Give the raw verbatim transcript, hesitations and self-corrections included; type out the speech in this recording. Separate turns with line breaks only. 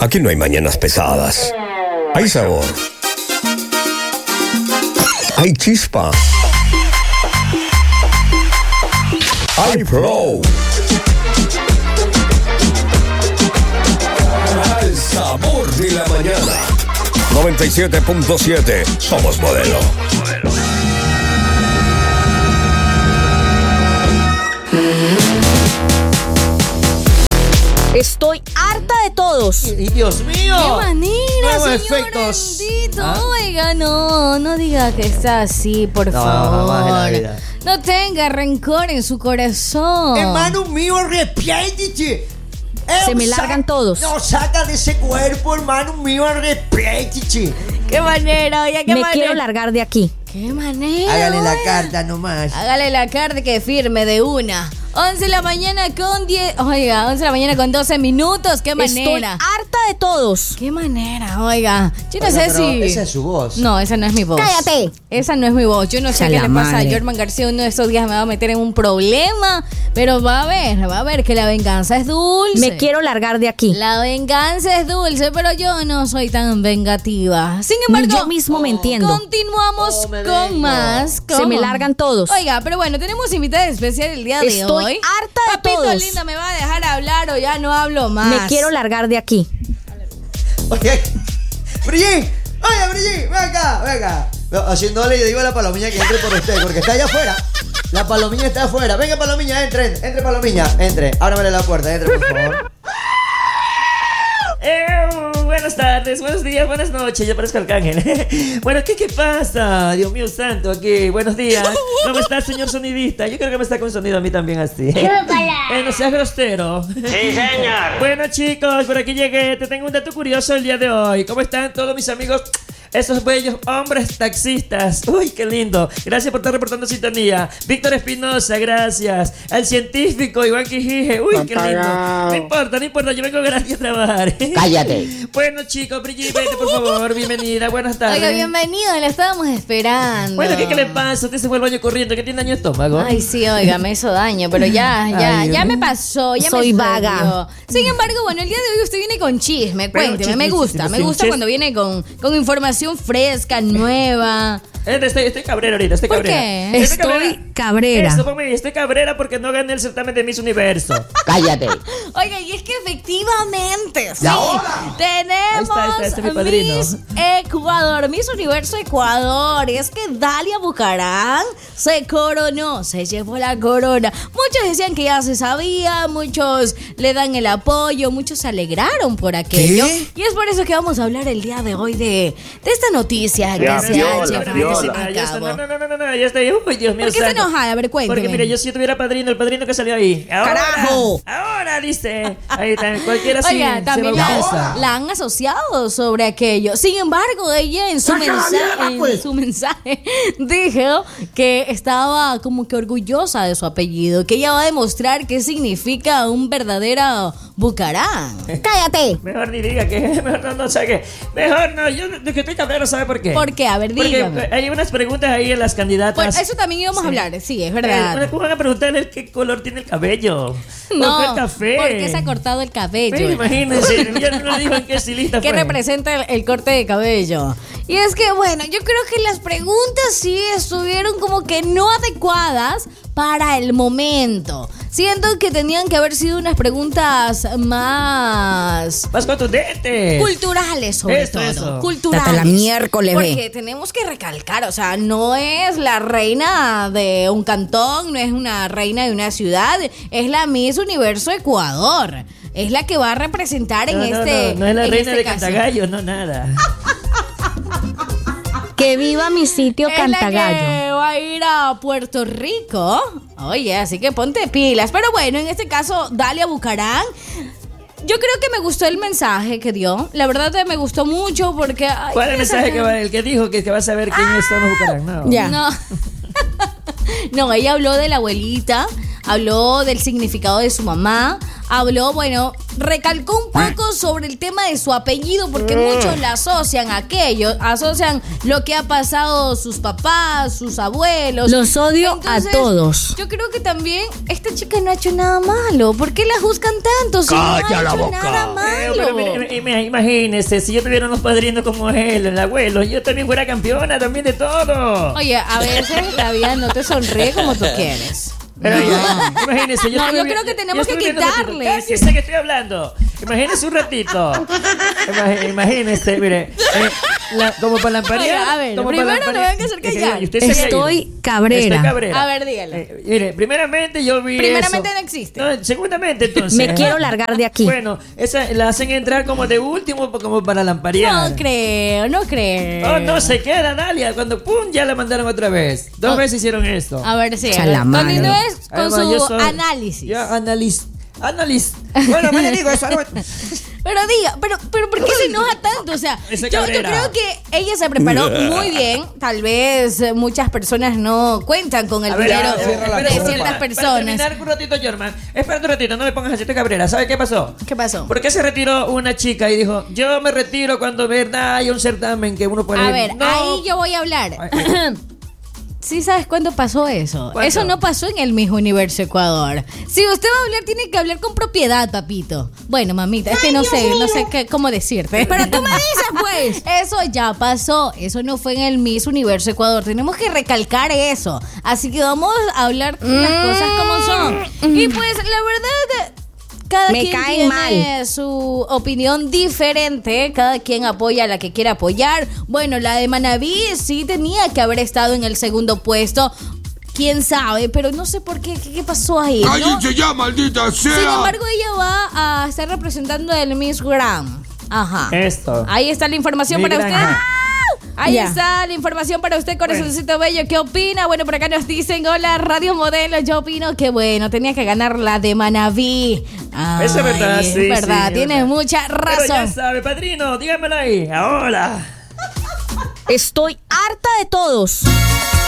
Aquí no hay mañanas pesadas. Hay sabor. Hay chispa. Hay flow. El sabor de la mañana. noventa y siete punto siete. Somos modelo.
Estoy harta de todos.
Y, y Dios mío.
¡Qué manera,
Nuevos
señor
efectos.
bendito!
¿Ah?
Oiga, no, no diga que está así, por
No,
favor.
jamás en la vida.
No tenga rencor en su corazón.
Hermano mío, arrepiéntete. Eh,
Se me
sa-
largan todos.
No, saca de ese cuerpo, hermano mío, arrepiéntete.
¡Qué manera, oiga, qué
Me
manera!
quiero largar de aquí.
¡Qué manera!
Hágale la
oiga!
carta nomás.
Hágale la carta que firme de una. once de la mañana con diez. Oiga, once de la mañana con doce minutos. ¡Qué
Estoy
manera!
harta de todos.
¡Qué manera, oiga! Yo no
Oiga,
sé
pero
si.
esa es su voz.
No, esa no es mi voz.
¡Cállate!
Esa no es mi voz. Yo no sé
A
qué
la
le pasa
madre.
a Jorman García. Uno de estos días me va a meter en un problema. Pero va a ver, va a ver que la venganza es dulce.
Me quiero largar de aquí.
La venganza es dulce, pero yo no soy tan vengativa. Sin
Ni
embargo,
yo mismo me entiendo.
continuamos
Oh, me
con
vengo.
más.
Se
¿Cómo?
me largan todos.
Oiga, pero bueno, tenemos invitada especial el día de
Estoy
hoy.
harta de
Papito
todos.
lindo, ¿me va a dejar hablar o ya no hablo más?
Me quiero largar de aquí.
Oye, Brigitte, oye, Brigitte, ven acá, ven acá. No, haciéndole, le digo a la palomiña que entre por usted, porque está allá afuera. La palomiña está afuera. Venga, palomiña, entre, entre, palomiña, entre. Ábrame la puerta, entre, por favor.
Eh, buenas tardes, buenos días, buenas noches. Yo parezco Arcángel. Bueno, ¿qué, ¿qué pasa? Dios mío santo, aquí. Buenos días. ¿Cómo está el señor sonidista? Yo creo que me está con sonido a mí también así. Eh, no seas grosero.
Sí, señor.
Bueno, chicos, por aquí llegué. Te tengo un dato curioso el día de hoy. ¿Cómo están todos mis amigos? Esos bellos hombres taxistas. Uy, qué lindo. Gracias por estar reportando sintonía. Víctor Espinosa, gracias. Al científico Iván Quijije. Uy, qué lindo. No importa, no importa. Yo vengo gratis a trabajar.
Cállate.
Bueno, chicos, Brigitte, vete, por favor. Bienvenida. Buenas tardes.
Oiga, bienvenido, la estábamos esperando.
Bueno, ¿qué, ¿qué le pasa? Usted se fue al baño corriendo. ¿Qué tiene daño de estómago?
Ay, sí, oiga, me hizo daño, pero ya, ya,
Ay,
ya
Dios.
me pasó, ya
Soy
me
vaga.
salió. Sin embargo, bueno, el día de hoy usted viene con chisme,
Pero
cuénteme,
chisme,
me gusta,
chisme,
me
chisme,
gusta
chisme.
cuando viene con, con información fresca, nueva.
Eh, Estoy, estoy cabrera ahorita, estoy
¿Por
cabrera.
qué?
Estoy cabrera.
Eso, ponme, estoy cabrera porque no gané el certamen de Miss Universo.
Cállate.
Oiga, y es que efectivamente, sí,
¡La hora!
tenemos
Ahí está, ahí está, este es mi padrino.
Miss Ecuador, Miss Universo Ecuador. Y es que Dalia Bucarán se coronó, se llevó la corona. Muchos decían que ya se sabía, muchos le dan el apoyo, muchos se alegraron por aquello.
¿Qué?
Y es por eso que vamos a hablar el día de hoy de, de esta noticia que
Ya,
se
viola,
ha llevado
viola.
a
Ya está,
cabo.
no, no, no, no, no, no, ya está. Uy, Dios mío
¿Por qué está
santo.
enojada? A ver, cuénteme.
Porque mire, yo si tuviera padrino, el padrino que salió ahí. Ahora,
¡Carajo!
Ahora, dice. Ahí está, cualquiera sí
Oiga,
se
también
bautiza.
la, la han asociado sobre aquello. Sin embargo, ella en su,
¡Saca la
mensaje,
mierda,
en
pues!
su mensaje dijo que estaba como que orgullosa de su apellido, que ella va a demostrar qué significa un verdadero Bucarán.
¡Cállate!
Mejor ni diga que mejor no, no saque. Mejor no, yo de que estoy cabrero, ¿sabe por qué?
¿Por qué? A ver,
Porque
dígame.
hay unas preguntas ahí en las candidatas.
Pues eso también íbamos a hablar, sí, es verdad.
Eh, ¿Cómo van a preguntarle qué color tiene el cabello?
No,
¿Por qué café?
¿por qué se ha cortado el cabello?
Sí, imagínense, ya no le dijo en qué estilista
¿Qué
fue.
representa el, el corte de cabello? Y es que, bueno, yo creo que las preguntas sí estuvieron como que no adecuadas para el momento. Siento que tenían que haber sido unas preguntas más
Más contundentes.
culturales, sobre
Eso,
todo.
eso.
Culturales.
Date la miércoles, ve.
Porque tenemos que recalcar, o sea, no es la reina de un cantón, no es una reina de una ciudad, es la Miss Universo Ecuador. Es la que va a representar en
No, no,
este
no, no es la
en
reina
este
de
caso.
Cantagallo, no nada.
Que viva mi sitio
Es la
Cantagallo.
que va a ir a Puerto Rico. Oye, así que ponte pilas. Pero bueno, en este caso, Dalia Bucarán. Yo creo que me gustó el mensaje que dio. La verdad me gustó mucho porque... ay,
¿Cuál es el
esa
mensaje
gente-
que va, el que dijo que, que va a saber quién es Tono Bucarán? No.
Ya.
No. No, ella habló de la abuelita. habló del significado de su mamá, habló, bueno, recalcó un poco sobre el tema de su apellido, porque muchos la asocian a aquello, asocian lo que ha pasado sus papás, sus abuelos.
Los odio
Entonces,
a todos.
Yo creo que también esta chica no ha hecho nada malo. ¿Por qué la juzgan tanto si no ha
Calla la
hecho
boca.
nada
Eh,
malo?
pero mire, im- imagínese, si yo tuviera unos padrinos como él, el abuelo, yo también fuera campeona también de todo.
Oye, a veces la vida no te sonríe como tú quieres.
Pero ya, imagínese, yo
No,
estuve
yo
vi-
creo que tenemos
yo
que
estuve viendo un
quitarle
ratito.
ese-
Cállese que estoy hablando. Imagínese un ratito. Imag- Imagínese, mire, eh, la- como para lamparear.
Oiga, a ver,
como
primero
para
no me venga a hacer
Es que,
callar.
y usted se había
Estoy
ido.
cabrera.
Estoy cabrera.
A ver, dígalo.
Eh, mire, primeramente yo vi
Primeramente
eso.
no existe.
No, segundamente entonces.
Me quiero largar de aquí.
Bueno, esa la hacen entrar como de último, como para lamparear.
No creo, no creo.
Oh, no se queda, Dalia. Cuando pum, ya la mandaron otra vez. Dos
Oh.
veces hicieron esto.
A ver, sí.
Chalamán.
Continúes con
Además,
su
yo soy-
análisis.
Ya, analiz. Analiz. Bueno, me le digo eso. algo-
Pero diga, pero, pero ¿por qué se enoja tanto? O sea,
Ese
yo, yo
Cabrera.
creo que ella se preparó muy bien. Tal vez eh, muchas personas no cuentan con el
A ver,
dinero
a ver,
cierra la
de
boca.
ciertas
Para
personas.
terminar un ratito, Jorman. Espera un ratito, no me pongas así, estoy cabrera. ¿Sabe qué pasó?
¿Qué pasó?
¿Por qué se retiró una chica y dijo, yo me retiro cuando verdad hay un certamen que uno puede
A
ir"?
ver,
No.
ahí yo voy a hablar.
Ay, ay.
¿Sí sabes cuándo pasó eso?
¿Cuándo?
Eso no pasó en el Miss Universo Ecuador. Si usted va a hablar, tiene que hablar con propiedad, papito. Bueno, mamita, es que no sé, no sé qué, cómo decirte. Pero tú me dices, pues. Eso ya pasó. Eso no fue en el Miss Universo Ecuador. Tenemos que recalcar eso. Así que vamos a hablar las cosas como son. Y pues, la verdad, cada
Me
quien
caen
tiene su opinión diferente. Cada quien apoya a la que quiere apoyar. Bueno, la de Manaví sí tenía que haber estado en el segundo puesto. Quién sabe, pero no sé por qué, qué, qué pasó ahí, ¿no?
¡Cállense ya, maldita sea!
Sin embargo, ella va a estar representando el Miss Gram. Ajá.
Esto.
Ahí está la información
Mi
para usted.
granja.
Ahí
Ya.
está la información para usted, corazoncito bello. ¿Qué opina? Bueno, por acá nos dicen, hola, Radio Modelo. Yo opino que, bueno, tenía que ganar la de Manaví. Ay,
Eso es verdad, sí,
verdad,
sí,
tiene
verdad.
mucha
Pero ya
razón.
sabe, padrino, dígamelo ahí. Ahora.
Estoy harta de todos.